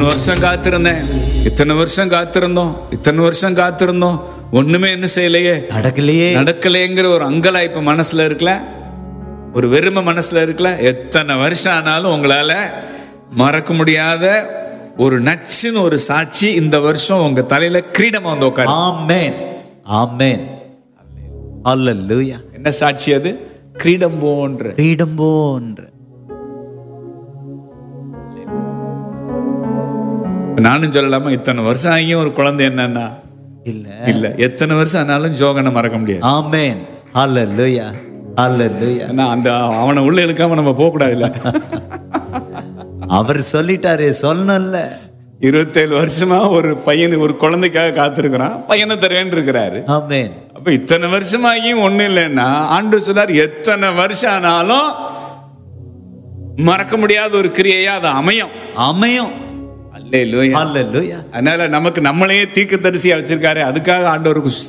இத்தனை வருஷம் காத்திருந்தேன், இத்தனை வருஷம் காத்திருந்தோம், இத்தனை வருஷம் காத்திருந்தோம், ஒண்ணுமே என்ன செய்யலையே, நடக்கலையேங்கிற ஒரு அங்கலாய்ப்பு மனசுல இருக்கல, ஒரு வெறுமை மனசுல இருக்கல. எத்தனை வருஷம் ஆனாலும் உங்களால மறக்க முடியாத ஒரு நச்சுன்னு ஒரு சாட்சி இந்த வருஷம் உங்க தலையில கிரீடமா வந்து உட்காரு. ஆமென், ஆமென், அல்லேலூயா. என்ன சாட்சி அது? கிரீடம் போன்ற. கிரீடம் போன்ற. நானும் சொல்லலாமா, இத்தனை வருஷம் ஆகியும் ஒரு குழந்தை என்னன்னா இல்ல எத்தனை வருஷம் ஆனாலும் ஜோகனை மறக்க முடியாது. ஆமென், அல்லேலூயா, அல்லேலூயா. அந்த அவனை உள்ள இழுக்காம நம்ம போக கூடாது இல்ல. அவர் சொல்லிட்டாரு, சொல்லணும்ல. 27 வருஷமா ஒரு பையன், ஒரு குழந்தைக்காக காத்திருக்கிறான், பையனை தருவேன் இருக்கிறாரு. ஆமென். அப்ப இத்தனை வருஷமாகியும் ஒண்ணு இல்லைன்னா ஆண்டவர் சொன்னார், எத்தனை வருஷம் ஆனாலும் மறக்க முடியாத ஒரு கிரியையா அது அமையும். அல்லேலூயா, அல்லேலூயா. அதனால நமக்கு நம்மளையே தீர்க்கதரிசியா வச்சிருக்காரு. அதுக்காக ஆண்டவருக்கு